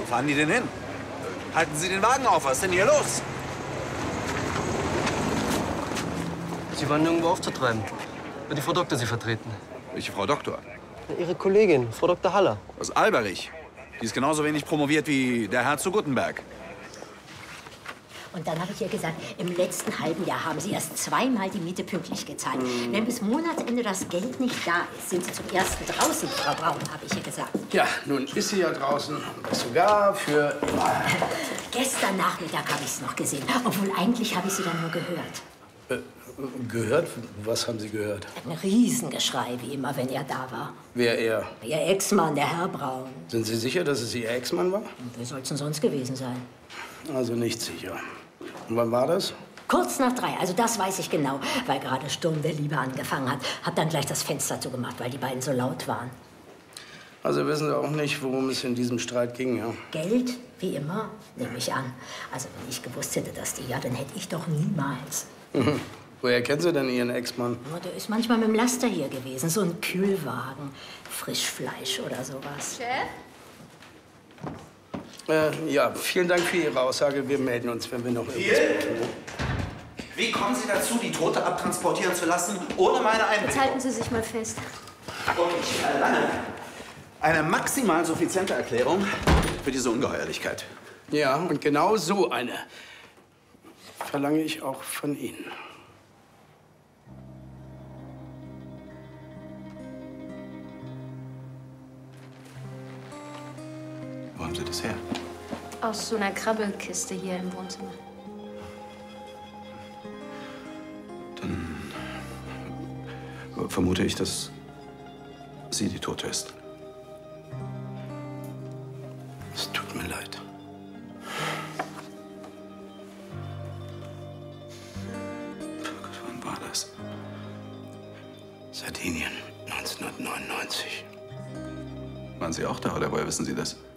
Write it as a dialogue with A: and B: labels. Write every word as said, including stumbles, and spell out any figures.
A: fahren die denn hin? Halten Sie den Wagen auf, was ist denn hier los?
B: Sie waren nirgendwo aufzutreiben. Wird die Frau Doktor Sie vertreten?
A: Welche Frau Doktor?
B: Ihre Kollegin, Frau Doktor Haller.
A: Aus Alberich. Die ist genauso wenig promoviert wie der Herr zu Guttenberg.
C: Und dann habe ich ihr gesagt, im letzten halben Jahr haben Sie erst zweimal die Miete pünktlich gezahlt. Mm. Wenn bis Monatsende das Geld nicht da ist, sind Sie zum ersten draußen, Frau Braun, habe ich ihr gesagt.
D: Ja, nun ist sie ja draußen. Sogar für immer.
C: Gestern Nachmittag habe ich es noch gesehen. Obwohl, eigentlich habe ich sie dann nur gehört.
D: Äh, gehört? Was haben Sie gehört?
C: Ein Riesengeschrei, wie immer, wenn er da war.
D: Wer er?
C: Ihr Ex-Mann, der Herr Braun.
D: Sind Sie sicher, dass es Ihr Ex-Mann war?
C: Und wer soll es denn sonst gewesen sein?
D: Also nicht sicher. Und wann war das?
C: Kurz nach drei, also das weiß ich genau, weil gerade Sturm der Liebe angefangen hat. Hab dann gleich das Fenster zugemacht, weil die beiden so laut waren.
D: Also wissen Sie auch nicht, worum es in diesem Streit ging, ja?
C: Geld, wie immer, nehme ich an. Also wenn ich gewusst hätte, dass die ja, dann hätte ich doch niemals.
D: Mhm. Woher kennen Sie denn Ihren Ex-Mann?
C: Oh, der ist manchmal mit dem Laster hier gewesen, so ein Kühlwagen, Frischfleisch oder sowas.
E: Chef?
D: Äh, ja, vielen Dank für Ihre Aussage. Wir melden uns, wenn wir noch irgendwas tun.
A: Wie kommen Sie dazu, die Tote abtransportieren zu lassen, ohne meine Einwilligung?
E: Jetzt halten Sie sich mal fest.
A: Und ich verlange eine maximal suffiziente Erklärung für diese Ungeheuerlichkeit.
D: Ja, und genau so eine verlange ich auch von Ihnen.
A: Wo haben Sie das her?
E: Aus so einer Krabbelkiste hier im Wohnzimmer.
A: Dann vermute ich, dass sie die Tote ist.
D: Es tut mir leid.
A: Wann war das?
D: Sardinien, neunzehnhundertneunundneunzig.
A: Waren Sie auch da, oder woher wissen Sie das?